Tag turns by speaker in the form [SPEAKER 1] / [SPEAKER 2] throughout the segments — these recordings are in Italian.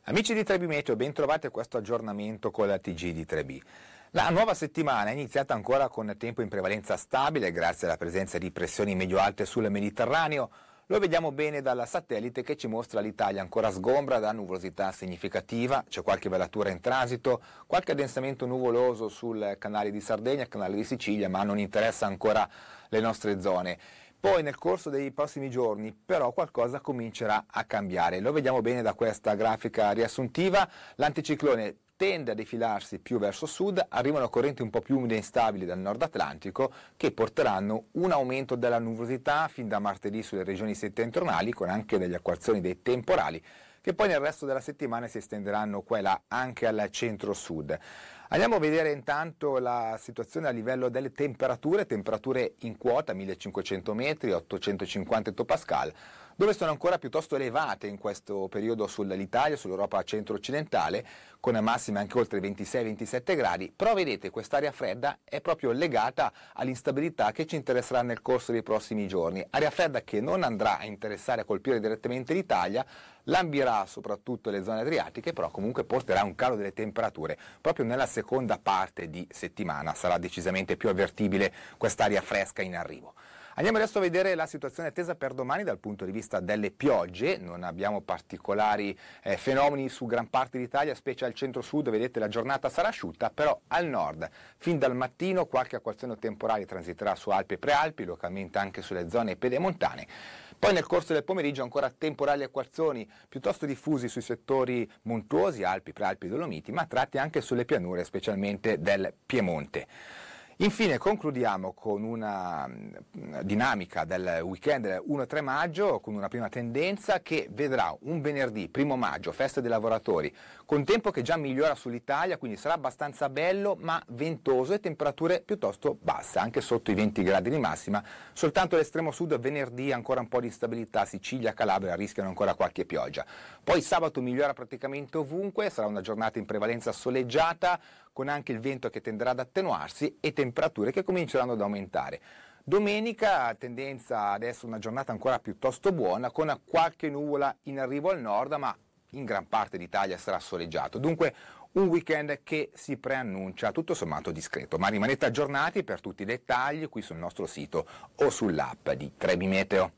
[SPEAKER 1] Amici di 3B Meteo, ben trovati a questo aggiornamento con la TG di 3B. La nuova settimana è iniziata ancora con tempo in prevalenza stabile grazie alla presenza di pressioni medio-alte sul Mediterraneo. Lo vediamo bene dal satellite che ci mostra l'Italia ancora sgombra da nuvolosità significativa, c'è qualche velatura in transito, qualche addensamento nuvoloso sul canale di Sardegna, il canale di Sicilia, ma non interessa ancora le nostre zone. Poi nel corso dei prossimi giorni però qualcosa comincerà a cambiare, lo vediamo bene da questa grafica riassuntiva, l'anticiclone tende a defilarsi più verso sud, arrivano correnti un po' più umide e instabili dal nord Atlantico che porteranno un aumento della nuvolosità fin da martedì sulle regioni settentrionali con anche delle acquazzoni dei temporali che poi nel resto della settimana si estenderanno qua e là anche al centro-sud. Andiamo a vedere intanto la situazione a livello delle temperature in quota 1500 metri, 850 ettopascal, dove sono ancora piuttosto elevate in questo periodo sull'Italia, sull'Europa centro-occidentale, con massime anche oltre 26-27 gradi, però vedete quest'aria fredda è proprio legata all'instabilità che ci interesserà nel corso dei prossimi giorni, aria fredda che non andrà a interessare, a colpire direttamente l'Italia, lambirà soprattutto le zone adriatiche, però comunque porterà un calo delle temperature. Proprio nella seconda parte di settimana sarà decisamente più avvertibile quest'aria fresca in arrivo. Andiamo adesso a vedere la situazione attesa per domani dal punto di vista delle piogge, non abbiamo particolari fenomeni su gran parte d'Italia, specie al centro-sud, vedete la giornata sarà asciutta, però al nord fin dal mattino qualche acquazzone temporale transiterà su Alpi e Prealpi, localmente anche sulle zone pedemontane. Poi nel corso del pomeriggio ancora temporali e acquazzoni piuttosto diffusi sui settori montuosi, Alpi, Prealpi, Dolomiti, ma tratti anche sulle pianure, specialmente del Piemonte. Infine concludiamo con una dinamica del weekend del 1-3 maggio con una prima tendenza che vedrà un venerdì 1 maggio, festa dei lavoratori, con tempo che già migliora sull'Italia, quindi sarà abbastanza bello ma ventoso e temperature piuttosto basse, anche sotto i 20 gradi di massima, soltanto l'estremo sud venerdì ancora un po' di instabilità, Sicilia, Calabria rischiano ancora qualche pioggia. Poi sabato migliora praticamente ovunque, sarà una giornata in prevalenza soleggiata, con anche il vento che tenderà ad attenuarsi e temperature che cominceranno ad aumentare. Domenica tendenza ad essere una giornata ancora piuttosto buona, con qualche nuvola in arrivo al nord, ma in gran parte d'Italia sarà soleggiato. Dunque un weekend che si preannuncia tutto sommato discreto, ma rimanete aggiornati per tutti i dettagli qui sul nostro sito o sull'app di 3B Meteo.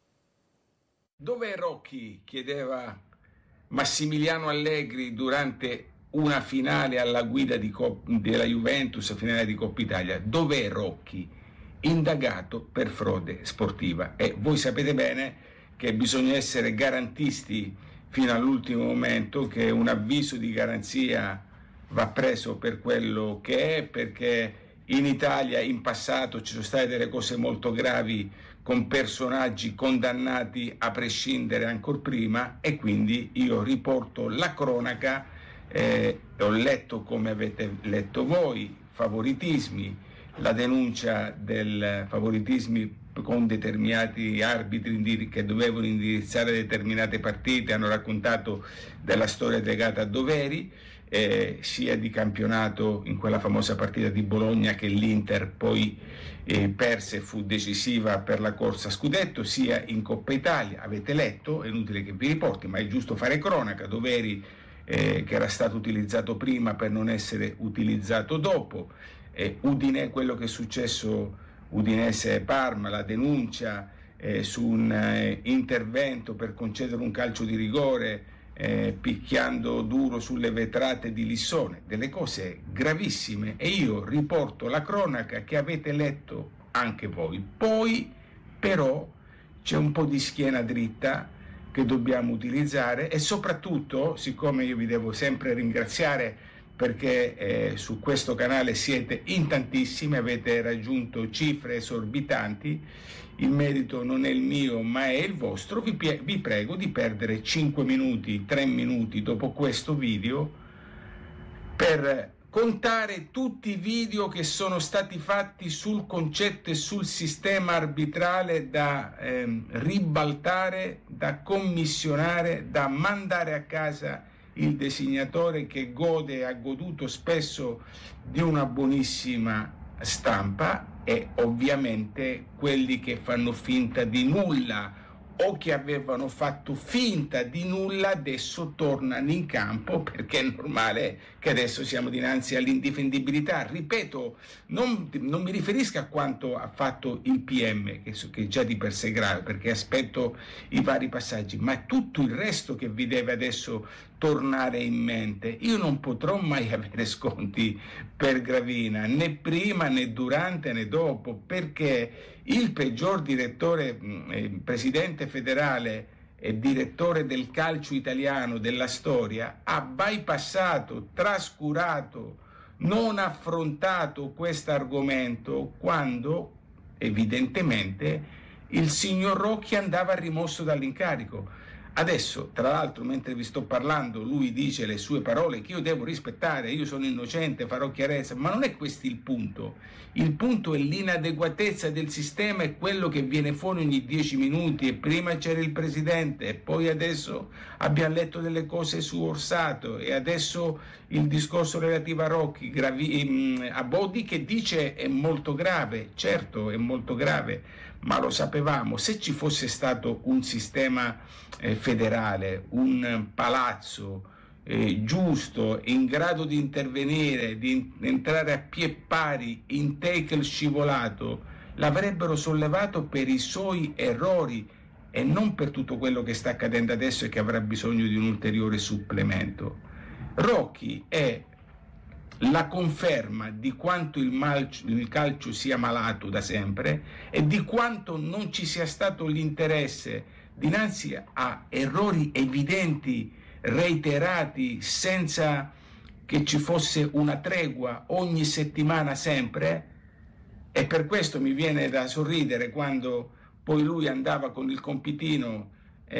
[SPEAKER 2] Dov'è Rocchi? Chiedeva Massimiliano Allegri durante una finale alla guida della Juventus, finale di Coppa Italia. Dov'è Rocchi? Indagato per frode sportiva. E voi sapete bene che bisogna essere garantisti fino all'ultimo momento, che un avviso di garanzia va preso per quello che è, perché in Italia in passato ci sono state delle cose molto gravi con personaggi condannati a prescindere ancora prima, e quindi io riporto la cronaca. Ho letto, come avete letto voi, favoritismi, la denuncia del favoritismi con determinati arbitri che dovevano indirizzare determinate partite, hanno raccontato della storia legata a doveri, sia di campionato in quella famosa partita di Bologna che l'Inter poi perse e fu decisiva per la corsa a scudetto, sia in Coppa Italia. Avete letto, è inutile che vi riporti, ma è giusto fare cronaca, doveri che era stato utilizzato prima per non essere utilizzato dopo. Udine, quello che è successo Udinese-Parma, la denuncia su un intervento per concedere un calcio di rigore picchiando duro sulle vetrate di Lissone, delle cose gravissime, e io riporto la cronaca che avete letto anche voi. Poi però c'è un po' di schiena dritta che dobbiamo utilizzare, e soprattutto, siccome io vi devo sempre ringraziare perché su questo canale siete in tantissimi, avete raggiunto cifre esorbitanti, il merito non è il mio ma è il vostro, vi prego di perdere 5 minuti, 3 minuti dopo questo video per contare tutti i video che sono stati fatti sul concetto e sul sistema arbitrale da ribaltare, da commissionare, da mandare a casa il designatore che ha goduto spesso di una buonissima stampa, e ovviamente quelli che fanno finta di nulla o che avevano fatto finta di nulla adesso tornano in campo, perché è normale che adesso siamo dinanzi all'indifendibilità. Ripeto, non mi riferisco a quanto ha fatto il PM, che già di per sé è grave, perché aspetto i vari passaggi, ma tutto il resto che vi deve adesso tornare in mente. Io non potrò mai avere sconti per Gravina, né prima né durante né dopo, perché il peggior direttore, presidente federale e direttore del calcio italiano della storia, ha bypassato, trascurato, non affrontato questo argomento quando evidentemente il signor Rocchi andava rimosso dall'incarico. Adesso, tra l'altro, mentre vi sto parlando, lui dice le sue parole che io devo rispettare, io sono innocente, farò chiarezza, ma non è questo il punto. Il punto è l'inadeguatezza del sistema, è quello che viene fuori ogni 10 minuti, e prima c'era il presidente e poi adesso abbiamo letto delle cose su Orsato e adesso il discorso relativo a Rocchi, a Bodi, che dice è molto grave. Certo, è molto grave, ma lo sapevamo. Se ci fosse stato un sistema federale, un palazzo giusto, in grado di intervenire, di entrare a pie pari in tackle scivolato, l'avrebbero sollevato per i suoi errori e non per tutto quello che sta accadendo adesso e che avrà bisogno di un ulteriore supplemento. Rocchi è la conferma di quanto il calcio sia malato da sempre e di quanto non ci sia stato l'interesse dinanzi a errori evidenti, reiterati, senza che ci fosse una tregua ogni settimana sempre. E per questo mi viene da sorridere quando poi lui andava con il compitino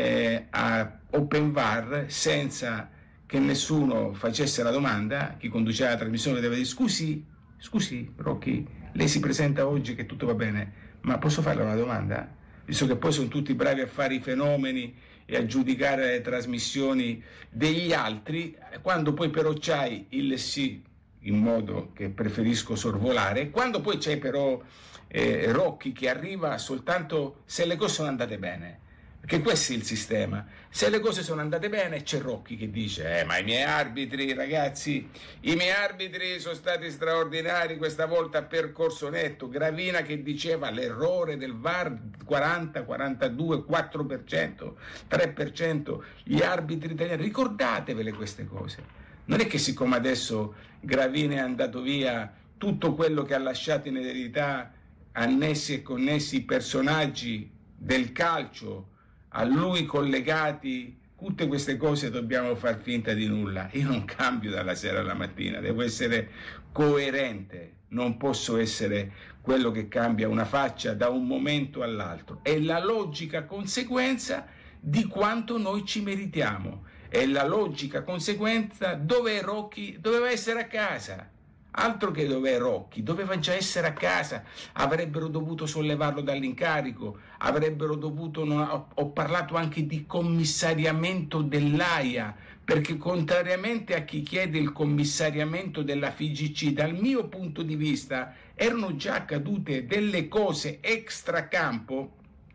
[SPEAKER 2] a Open VAR senza che nessuno facesse la domanda. Chi conduceva la trasmissione deve dire: scusi Rocchi, lei si presenta oggi che tutto va bene, ma posso farle una domanda? Visto che poi sono tutti bravi a fare i fenomeni e a giudicare le trasmissioni degli altri, quando poi però c'hai il sì, in modo che preferisco sorvolare, quando poi c'è però Rocchi che arriva soltanto se le cose sono andate bene, perché questo è il sistema. Se le cose sono andate bene c'è Rocchi che dice ma i miei arbitri, ragazzi, i miei arbitri sono stati straordinari questa volta, percorso netto. Gravina che diceva l'errore del VAR 40, 42, 4%, 3%, gli arbitri italiani. Ricordatevele queste cose. Non è che siccome adesso Gravina è andato via, tutto quello che ha lasciato in eredità, annessi e connessi personaggi del calcio a lui collegati, tutte queste cose dobbiamo far finta di nulla. Io non cambio dalla sera alla mattina, devo essere coerente, non posso essere quello che cambia una faccia da un momento all'altro. È la logica conseguenza di quanto noi ci meritiamo, è la logica conseguenza. Dove Rocchi doveva essere a casa, altro che dove Rocchi, doveva già essere a casa. Avrebbero dovuto sollevarlo dall'incarico, avrebbero dovuto, ho parlato anche di commissariamento dell'AIA, perché contrariamente a chi chiede il commissariamento della FIGC, dal mio punto di vista erano già accadute delle cose extracampo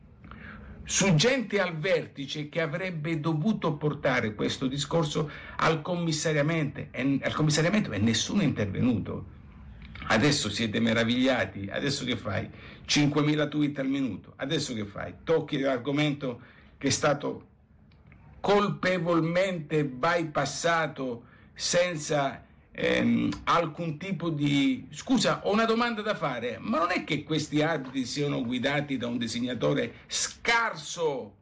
[SPEAKER 2] su gente al vertice che avrebbe dovuto portare questo discorso al commissariamento e nessuno è intervenuto. Adesso siete meravigliati, adesso che fai? 5.000 tweet al minuto, adesso che fai? Tocchi l'argomento che è stato colpevolmente bypassato senza alcun tipo di... Scusa, ho una domanda da fare, ma non è che questi arbitri siano guidati da un disegnatore scarso,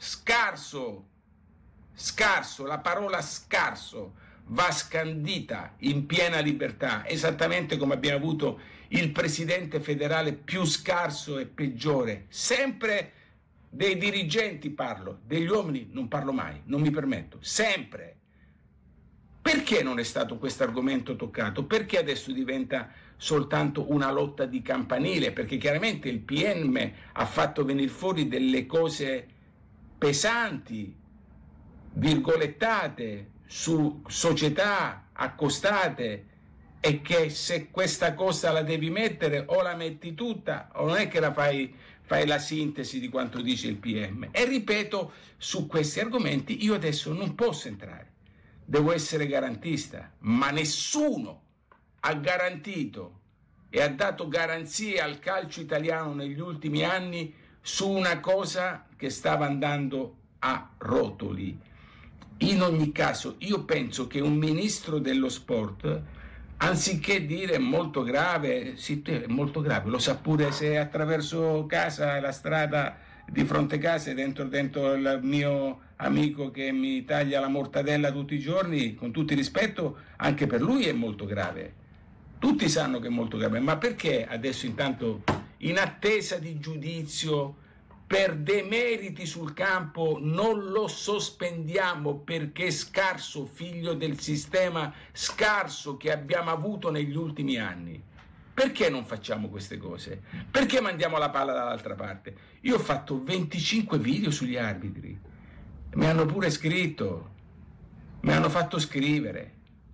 [SPEAKER 2] la parola scarso va scandita in piena libertà, esattamente come abbiamo avuto il presidente federale più scarso e peggiore. Sempre dei dirigenti parlo, degli uomini non parlo mai, non mi permetto, sempre. Perché non è stato questo argomento toccato? Perché adesso diventa soltanto una lotta di campanile? Perché chiaramente il PM ha fatto venire fuori delle cose pesanti, virgolettate, su società accostate, e che se questa cosa la devi mettere o la metti tutta o non è che la fai fai la sintesi di quanto dice il PM. E ripeto, su questi argomenti io adesso non posso entrare, devo essere garantista, ma nessuno ha garantito e ha dato garanzie al calcio italiano negli ultimi anni su una cosa che stava andando a rotoli. In ogni caso, io penso che un ministro dello sport, anziché dire è molto grave, sì, è molto grave, lo sa pure se attraverso casa, la strada di fronte a casa, dentro il mio amico che mi taglia la mortadella tutti i giorni, con tutto il rispetto, anche per lui è molto grave. Tutti sanno che è molto grave, ma perché adesso intanto, in attesa di giudizio per demeriti sul campo, non lo sospendiamo perché è scarso, figlio del sistema scarso che abbiamo avuto negli ultimi anni? Perché non facciamo queste cose? Perché mandiamo la palla dall'altra parte? Io ho fatto 25 video sugli arbitri, mi hanno pure scritto, mi hanno fatto scrivere.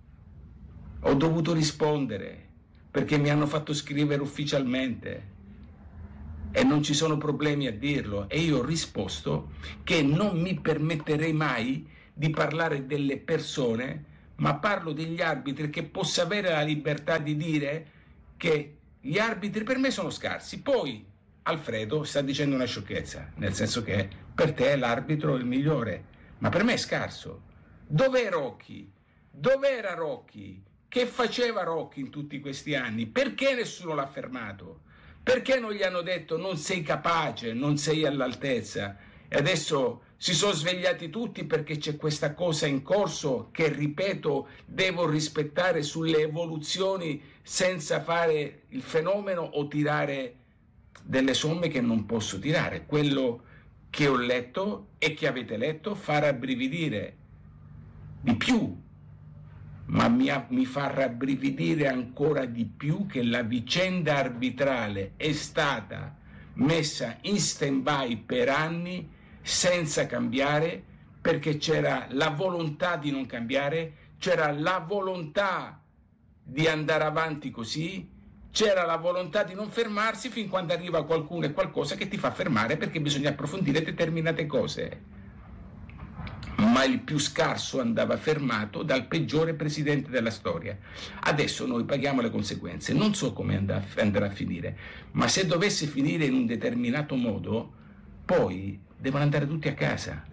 [SPEAKER 2] Ho dovuto rispondere perché mi hanno fatto scrivere ufficialmente e non ci sono problemi a dirlo, e io ho risposto che non mi permetterei mai di parlare delle persone, ma parlo degli arbitri, che possa avere la libertà di dire che gli arbitri per me sono scarsi. Poi Alfredo sta dicendo una sciocchezza, nel senso che per te l'arbitro è il migliore, ma per me è scarso. Dov'è Rocchi? Dov'era Rocchi? Che faceva Rocchi in tutti questi anni? Perché nessuno l'ha fermato? Perché non gli hanno detto non sei capace, non sei all'altezza? E adesso si sono svegliati tutti perché c'è questa cosa in corso che, ripeto, devo rispettare sulle evoluzioni senza fare il fenomeno o tirare delle somme che non posso tirare. Quello che ho letto e che avete letto fa rabbrividire di più. Ma mi fa rabbrividire ancora di più che la vicenda arbitrale è stata messa in stand-by per anni senza cambiare, perché c'era la volontà di non cambiare, c'era la volontà di andare avanti così, c'era la volontà di non fermarsi fin quando arriva qualcuno e qualcosa che ti fa fermare perché bisogna approfondire determinate cose. Ma il più scarso andava fermato dal peggiore presidente della storia. Adesso noi paghiamo le conseguenze. Non so come andrà a finire, ma se dovesse finire in un determinato modo, poi devono andare tutti a casa,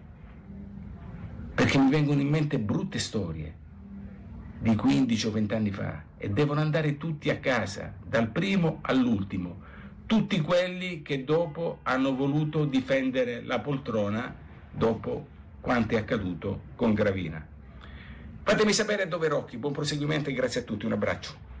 [SPEAKER 2] perché mi vengono in mente brutte storie di 15 o 20 anni fa, e devono andare tutti a casa, dal primo all'ultimo, tutti quelli che dopo hanno voluto difendere la poltrona dopo quanto è accaduto con Gravina. Fatemi sapere dove Rocchi. Buon proseguimento e grazie a tutti, un abbraccio.